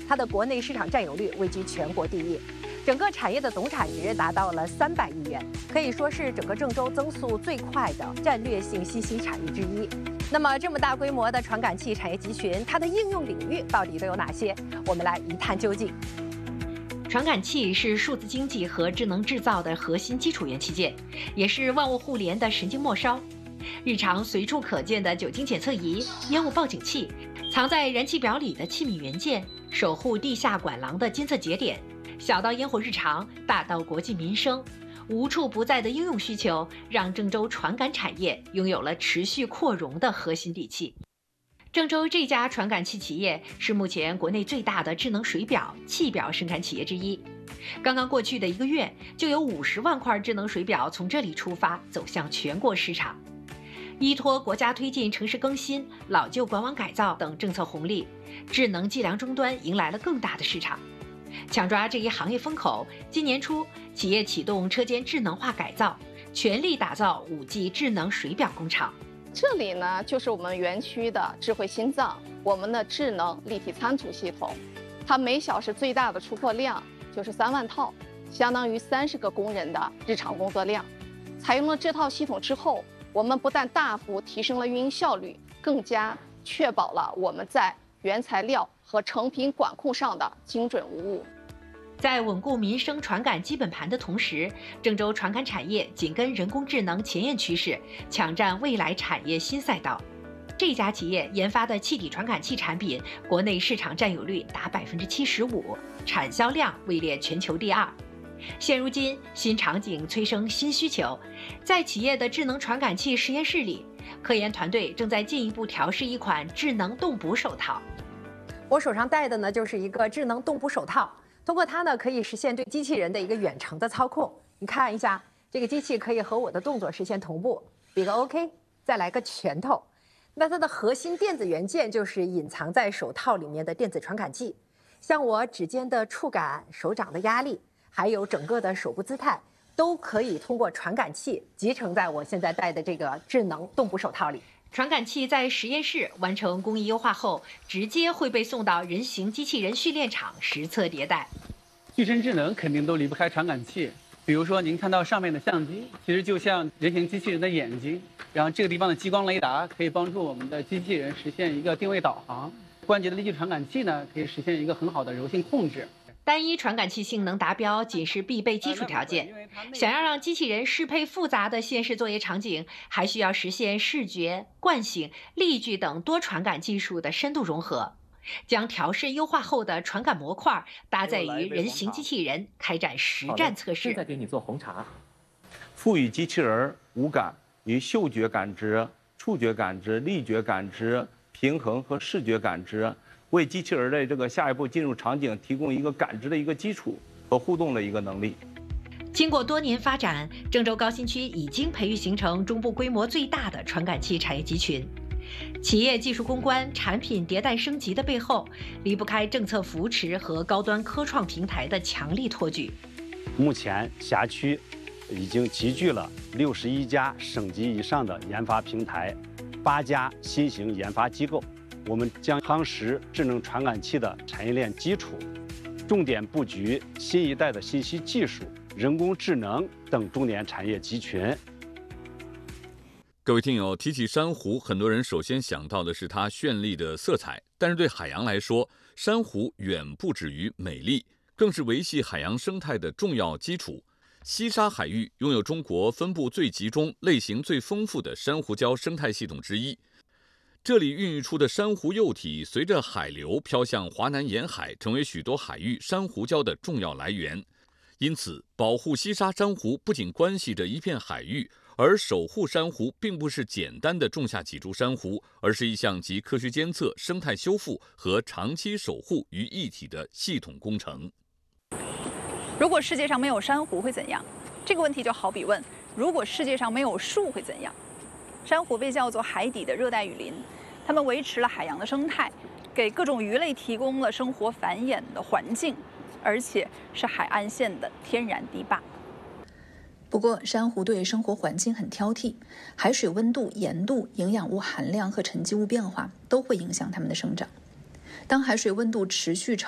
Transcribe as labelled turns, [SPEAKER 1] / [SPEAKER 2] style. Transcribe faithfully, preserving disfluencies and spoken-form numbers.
[SPEAKER 1] 它的国内市场占有率位居全国第一，整个产业的总产值达到了三百亿元，可以说是整个郑州增速最快的战略性新兴产业之一。那么，这么大规模的传感器产业集群，它的应用领域到底都有哪些？我们来一探究竟。
[SPEAKER 2] 传感器是数字经济和智能制造的核心基础元器件，也是万物互联的神经末梢。日常随处可见的酒精检测仪、烟雾报警器，藏在燃气表里的气密元件，守护地下管廊的监测节点，小到烟火日常，大到国计民生，无处不在的应用需求，让郑州传感产业拥有了持续扩容的核心底气。郑州这家传感器企业是目前国内最大的智能水表、气表生产企业之一。刚刚过去的一个月，就有五十万块智能水表从这里出发，走向全国市场。依托国家推进城市更新、老旧管网改造等政策红利，智能计量终端迎来了更大的市场。抢抓这一行业风口，今年初，企业启动车间智能化改造，全力打造 五 G 智能水表工厂。
[SPEAKER 3] 这里呢，就是我们园区的智慧心脏，我们的智能立体参图系统，它每小时最大的出货量就是三万套，相当于三十个工人的日常工作量。采用了这套系统之后，我们不但大幅提升了运营效率，更加确保了我们在原材料和成品管控上的精准无误。
[SPEAKER 2] 在稳固民生传感基本盘的同时，郑州传感产业紧跟人工智能前沿趋势，抢占未来产业新赛道。这家企业研发的气体传感器产品，国内市场占有率达百分之七十五，产销量位列全球第二。现如今，新场景催生新需求，在企业的智能传感器实验室里，科研团队正在进一步调试一款智能动捕手套。
[SPEAKER 1] 我手上戴的呢，就是一个智能动捕手套，通过它呢，可以实现对机器人的一个远程的操控。你看一下，这个机器可以和我的动作实现同步，比个 OK， 再来个拳头。那它的核心电子元件就是隐藏在手套里面的电子传感器，像我指尖的触感、手掌的压力，还有整个的手部姿态，都可以通过传感器集成在我现在戴的这个智能动捕手套里。
[SPEAKER 2] 传感器在实验室完成工艺优化后，直接会被送到人形机器人训练场实测迭代。
[SPEAKER 4] 具身智能肯定都离不开传感器，比如说您看到上面的相机，其实就像人形机器人的眼睛，然后这个地方的激光雷达可以帮助我们的机器人实现一个定位导航，关节的立体传感器呢可以实现一个很好的柔性控制。
[SPEAKER 2] 单一传感器性能达标仅是必备基础条件，想要让机器人适配复杂的现实作业场景，还需要实现视觉、惯性、力矩等多传感技术的深度融合。将调试优化后的传感模块搭载于人形机器人，开展实战测试。
[SPEAKER 5] 现在给你做红茶。
[SPEAKER 6] 赋予机器人五感，与嗅觉感知、触觉感知、力觉感知、平衡和视觉感知，为机器人的这个下一步进入场景提供一个感知的一个基础和互动的一个能力。
[SPEAKER 2] 经过多年发展，郑州高新区已经培育形成中部规模最大的传感器产业集群。企业技术攻关、产品迭代升级的背后，离不开政策扶持和高端科创平台的强力托举。
[SPEAKER 7] 目前辖区已经集聚了六十一家省级以上的研发平台，八家新型研发机构。我们将夯实智能传感器的产业链基础，重点布局新一代的信息技术、人工智能等重点产业集群。
[SPEAKER 8] 各位听友，提起珊瑚，很多人首先想到的是它绚丽的色彩，但是对海洋来说，珊瑚远不止于美丽，更是维系海洋生态的重要基础。西沙海域拥有中国分布最集中、类型最丰富的珊瑚礁生态系统之一。这里孕育出的珊瑚幼体，随着海流飘向华南沿海，成为许多海域珊瑚礁的重要来源。因此，保护西沙珊瑚不仅关系着一片海域，而守护珊瑚并不是简单的种下几株珊瑚，而是一项集科学监测、生态修复和长期守护于一体的系统工程。
[SPEAKER 9] 如果世界上没有珊瑚会怎样？这个问题就好比问：如果世界上没有树会怎样？珊瑚被叫做海底的热带雨林，它们维持了海洋的生态，给各种鱼类提供了生活繁衍的环境，而且是海岸线的天然堤坝。
[SPEAKER 10] 不过，珊瑚对生活环境很挑剔，海水温度、盐度、营养物含量和沉积物变化都会影响它们的生长。当海水温度持续超